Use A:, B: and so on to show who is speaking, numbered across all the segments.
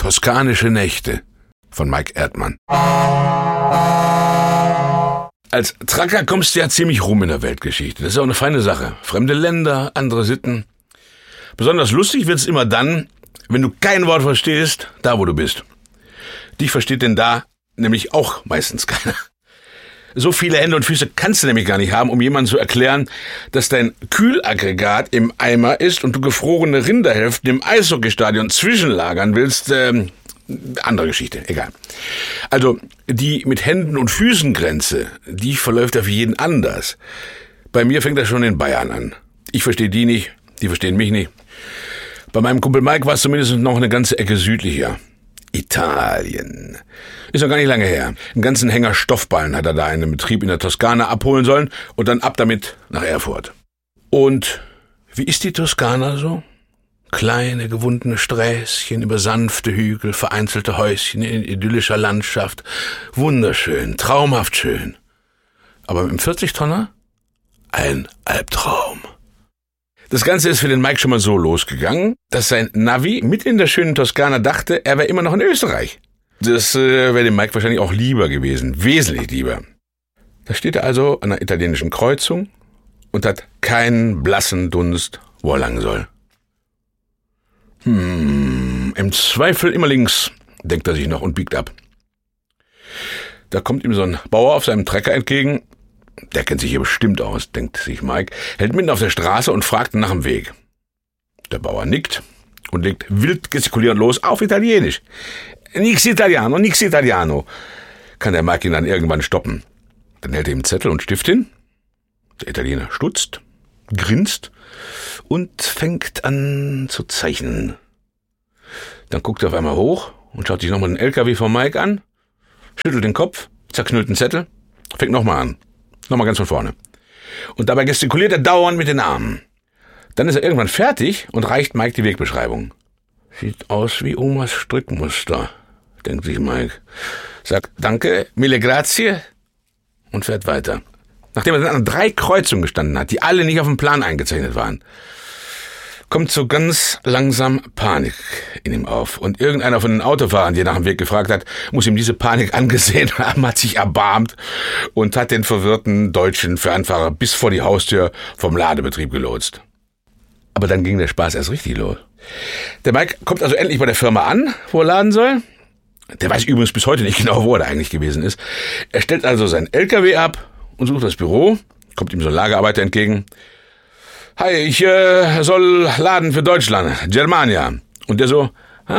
A: Toskanische Nächte von Mike Erdmann. Als Trucker kommst du ja ziemlich rum in der Weltgeschichte. Das ist auch eine feine Sache. Fremde Länder, andere Sitten. Besonders lustig wird's immer dann, wenn du kein Wort verstehst, da wo du bist. Dich versteht denn da nämlich auch meistens keiner. So viele Hände und Füße kannst du nämlich gar nicht haben, um jemandem zu erklären, dass dein Kühlaggregat im Eimer ist und du gefrorene Rinderhälften im Eishockeystadion zwischenlagern willst. Andere Geschichte, egal. Also, die mit Händen und Füßen Grenze, die verläuft ja für jeden anders. Bei mir fängt das schon in Bayern an. Ich verstehe die nicht, die verstehen mich nicht. Bei meinem Kumpel Mike war es zumindest noch eine ganze Ecke südlicher. Italien. Ist noch gar nicht lange her. Einen ganzen Hänger Stoffballen hat er da in einem Betrieb in der Toskana abholen sollen und dann ab damit nach Erfurt. Und wie ist die Toskana so? Kleine, gewundene Sträßchen über sanfte Hügel, vereinzelte Häuschen in idyllischer Landschaft. Wunderschön, traumhaft schön. Aber mit dem 40-Tonner? Ein Albtraum. Das Ganze ist für den Mike schon mal so losgegangen, dass sein Navi mit in der schönen Toskana dachte, er wäre immer noch in Österreich. Das wäre dem Mike wahrscheinlich auch lieber gewesen, wesentlich lieber. Da steht er also an einer italienischen Kreuzung und hat keinen blassen Dunst, wo er lang soll. Im Zweifel immer links, denkt er sich noch und biegt ab. Da kommt ihm so ein Bauer auf seinem Trecker entgegen. Der kennt sich hier bestimmt aus, denkt sich Mike, hält mitten auf der Straße und fragt nach dem Weg. Der Bauer nickt und legt wild gestikulierend los auf Italienisch. Nix Italiano, kann der Mike ihn dann irgendwann stoppen. Dann hält er ihm Zettel und Stift hin. Der Italiener stutzt, grinst und fängt an zu zeichnen. Dann guckt er auf einmal hoch und schaut sich nochmal den LKW von Mike an, schüttelt den Kopf, zerknüllt den Zettel, fängt nochmal an. Nochmal ganz von vorne. Und dabei gestikuliert er dauernd mit den Armen. Dann ist er irgendwann fertig und reicht Mike die Wegbeschreibung. Sieht aus wie Omas Strickmuster, denkt sich Mike. Sagt Danke, mille grazie und fährt weiter. Nachdem er dann an 3 Kreuzungen gestanden hat, die alle nicht auf dem Plan eingezeichnet waren, kommt so ganz langsam Panik in ihm auf. Und irgendeiner von den Autofahrern, die nach dem Weg gefragt hat, muss ihm diese Panik angesehen haben, hat sich erbarmt und hat den verwirrten deutschen Fernfahrer bis vor die Haustür vom Ladebetrieb gelotst. Aber dann ging der Spaß erst richtig los. Der Mike kommt also endlich bei der Firma an, wo er laden soll. Der weiß übrigens bis heute nicht genau, wo er da eigentlich gewesen ist. Er stellt also seinen LKW ab und sucht das Büro, kommt ihm so ein Lagerarbeiter entgegen. Hi, ich soll laden für Deutschland, Germania. Und der so,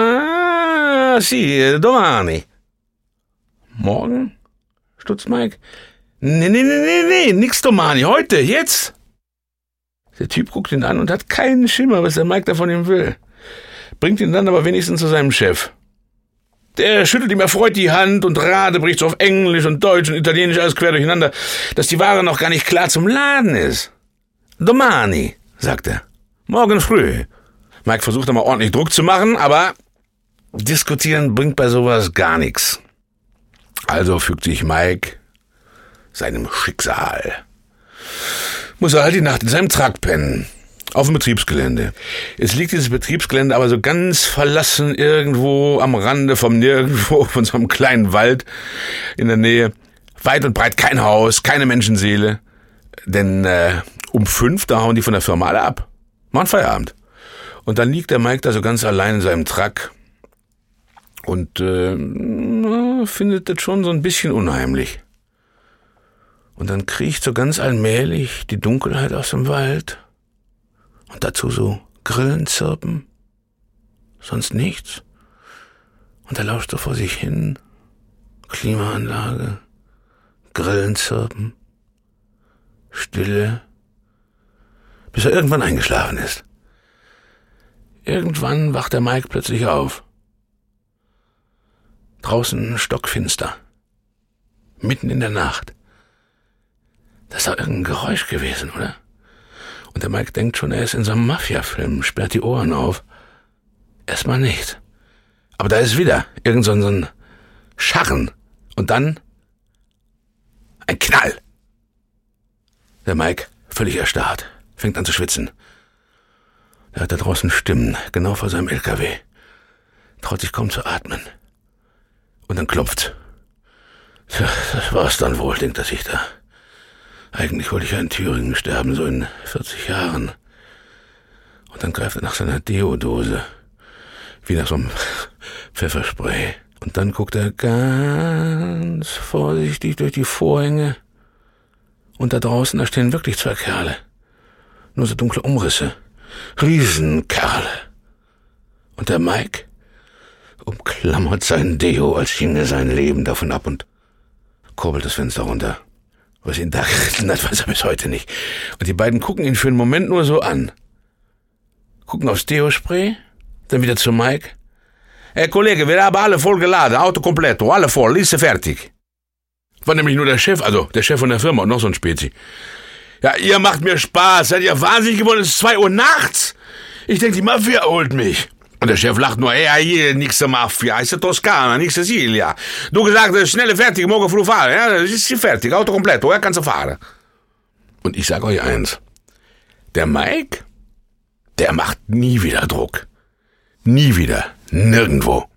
A: sì, domani. Morgen? Stutzt Mike. Nee, nix domani, heute, jetzt. Der Typ guckt ihn an und hat keinen Schimmer, was der Mike da von ihm will. Bringt ihn dann aber wenigstens zu seinem Chef. Der schüttelt ihm erfreut die Hand und bricht so auf Englisch und Deutsch und Italienisch alles quer durcheinander, dass die Ware noch gar nicht klar zum Laden ist. Domani, sagt er. Morgen früh. Mike versucht einmal ordentlich Druck zu machen, aber diskutieren bringt bei sowas gar nichts. Also fügt sich Mike seinem Schicksal. Muss er halt die Nacht in seinem Truck pennen. Auf dem Betriebsgelände. Jetzt liegt dieses Betriebsgelände aber so ganz verlassen irgendwo am Rande vom Nirgendwo von so einem kleinen Wald in der Nähe. Weit und breit kein Haus, keine Menschenseele. Denn um 5, da hauen die von der Firma alle ab. Machen Feierabend. Und dann liegt der Mike da so ganz allein in seinem Truck und findet das schon so ein bisschen unheimlich. Und dann kriecht so ganz allmählich die Dunkelheit aus dem Wald. Und dazu so Grillen zirpen. Sonst nichts. Und er lauscht so vor sich hin. Klimaanlage. Grillen zirpen. Stille. Bis er irgendwann eingeschlafen ist. Irgendwann wacht der Mike plötzlich auf. Draußen stockfinster. Mitten in der Nacht. Das ist doch irgendein Geräusch gewesen, oder? Und der Mike denkt schon, er ist in so einem Mafia-Film, sperrt die Ohren auf. Erstmal nicht. Aber da ist wieder irgend so ein Scharren. Und dann ein Knall. Der Mike, völlig erstarrt, fängt an zu schwitzen. Er hört da draußen Stimmen, genau vor seinem LKW. traut sich kaum zu atmen. Und dann klopft's. Tja, das war's dann wohl, denkt er sich da. Eigentlich wollte ich ja in Thüringen sterben, so in 40 Jahren. Und dann greift er nach seiner Deodose, wie nach so einem Pfefferspray. Und dann guckt er ganz vorsichtig durch die Vorhänge. Und da draußen, da stehen wirklich 2 Kerle. Nur so dunkle Umrisse. Riesenkerle. Und der Mike umklammert sein Deo, als hinge sein Leben davon ab und kurbelt das Fenster runter. Was ihn da geritten hat, weiß er bis heute nicht. Und die beiden gucken ihn für einen Moment nur so an. Gucken aufs Deo-Spray, dann wieder zu Mike. Hey Kollege, wir haben alle voll geladen, Auto completo, alle voll, Liste fertig. War nämlich nur der Chef, also der Chef von der Firma und noch so ein Spezi. Ja, ihr macht mir Spaß, seid ihr wahnsinnig geworden, es ist 2 Uhr nachts. Ich denke, die Mafia holt mich. Und der Chef lacht nur, ja, hier, nix der Mafia, ist der Toskana, nix Sicilia. Du gesagt, schnelle fertig, morgen früh fahren, ja, das ist fertig, Auto completo, ja, kannst du fahren. Und ich sag euch eins, der Mike, der macht nie wieder Druck. Nie wieder, nirgendwo.